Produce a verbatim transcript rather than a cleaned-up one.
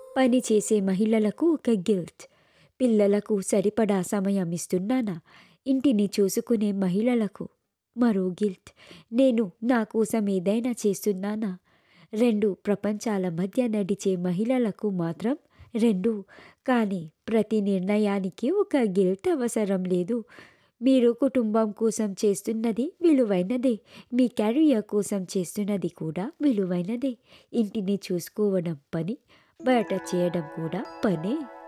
పని చేసే మహిళలకు ఒక గిల్ట్. పిల్లలకు సరిపడా సమయం ఇస్తున్నానా? ఇంటిని చూసుకునే మహిళలకు మరో గిల్ట్. నేను నా కోసం ఏదైనా చేస్తున్నానా? రెండు ప్రపంచాల మధ్య నడిచే మహిళలకు మాత్రం రెండు. కానీ ప్రతి నిర్ణయానికి ఒక గిల్ట్ అవసరం లేదు. మీరు కుటుంబం కోసం చేస్తున్నది విలువైనదే. మీ కెరియర్ కోసం చేస్తున్నది కూడా విలువైనదే. ఇంటిని చూసుకోవడం పని, బయట చేయడం కూడా పనే.